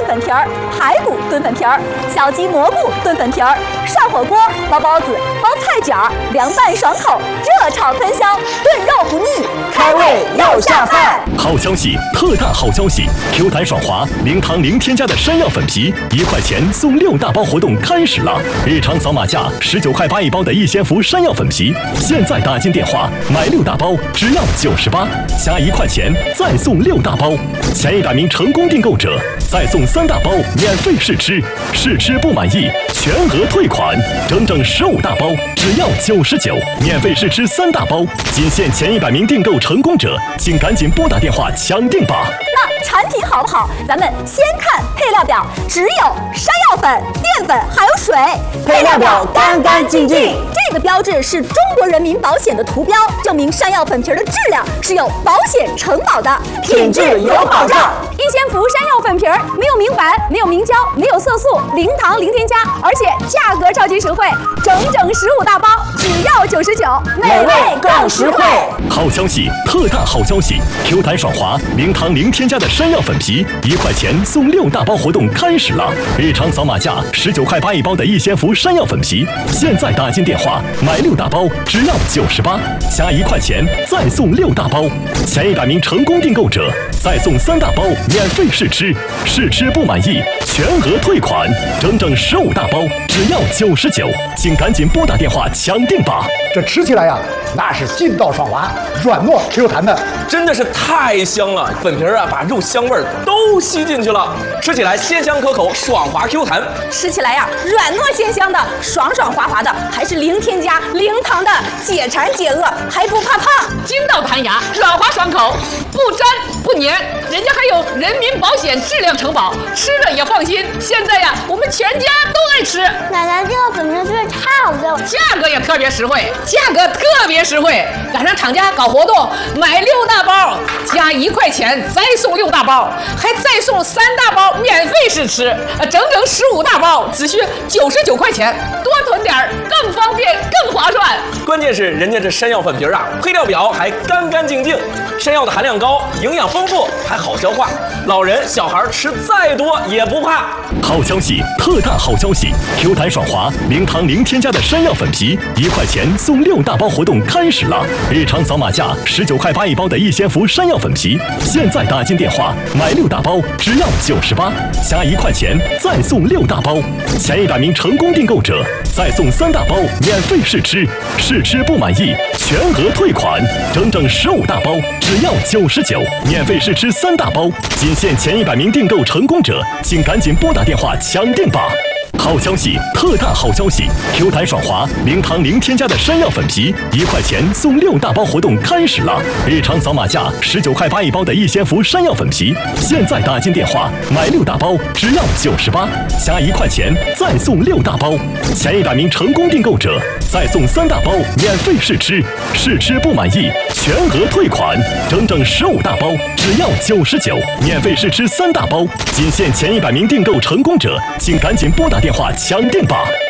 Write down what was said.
粉皮儿、排骨炖粉皮儿、小鸡蘑菇炖粉皮儿、涮火锅、包包子、包菜卷儿，凉拌爽口，热炒喷香，炖肉不腻，开胃又下饭。 好消息，特大好消息！Q 弹爽滑，零糖零添加的山药粉皮，1块钱送6大包活动开始了！日常扫码价19块8一包的逸仙福山药粉皮，现在打进电话买6大包只要98，加1块钱再送6大包，前100名成功订购者再送3大包免费试吃，试吃不满意全额退款，整整15大包只要99，免费试吃3大包，仅限前100名订购成功者，请赶紧拨打电话抢订吧！ 那产品好不好？咱们先看配料表，只有山药粉、淀粉还有水， 配料表干干净净。 这个标志是中国人民保险的图标，证明山药粉皮的质量是有保险承保的， 品质有保障。 逸仙福山药粉皮没有明矾，没有明胶，没有色素，零糖零添加，而且价格超级实惠，整整15大包只要99， 美味更实惠。 好消息，特大好消息！Q 弹爽滑，零糖零添加的山药粉皮，1块钱送6大包活动开始了！日常扫码价19块8一包的逸仙福山药粉皮，现在打进电话买6大包只要98，加1块钱再送6大包，前100名成功订购者再送3大包免费试吃，试吃不满意全额退款，整整15大包只要99，请赶紧拨打电话抢订吧！ 这吃起来呀，那是劲道爽滑，软糯 Q 弹的， 真的是太香了！粉皮啊，把肉香味都吸进去了，吃起来鲜香可口，爽滑 Q 弹。 吃起来呀，软糯鲜香的，爽爽滑滑的，还是零添加、零糖的，解馋解饿，还不怕胖。 筋道弹牙，软滑爽口，不粘不粘，人家还有人民保险质量承保，吃着也放心。现在呀，我们全家都爱吃。 奶奶，这个粉皮真是太好吃了， 价格也特别实惠，赶上厂家搞活动，买6大包加1块钱再送6大包，还再送3大包免费试吃，整整15大包只需99块钱，多囤点更方便更划算。 关键是人家这山药粉皮啊，配料表还干干净净，山药的含量高，营养丰富，还好消化，老人小孩吃再多也不怕。 好消息，特大好消息！Q 弹爽滑，零糖零添加的山药粉皮，1块钱送6大包活动开始了！日常扫码价19块8一包的逸仙福山药粉皮，现在打进电话买6大包只要98，加1块钱再送6大包，前100名成功订购者再送3大包免费试吃，试吃不满意全额退款，整整15大包只要99，免费试吃3大包，仅限前100名订购成功者，请赶紧拨打电话抢订吧！好消息，特大好消息！Q 弹爽滑，零糖零添加的山药粉皮，1块钱送6大包活动开始了！日常扫码价19块8一包的逸仙福山药粉皮，现在打进电话买6大包只要98，加1块钱再送6大包，前100名成功订购者再送3大包免费试吃，试吃不满意全额退款，整整15大包只要99，免费试吃3大包，仅限前100名订购成功者，请赶紧拨打电话抢订吧！